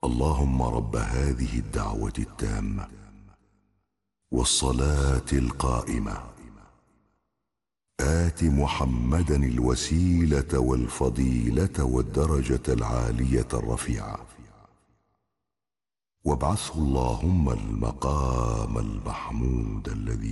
اللهم رب هذه الدعوة التامة والصلاة القائمة آت محمدا الوسيلة والفضيلة والدرجة العالية الرفيعة وابعثه اللهم المقام المحمود الذي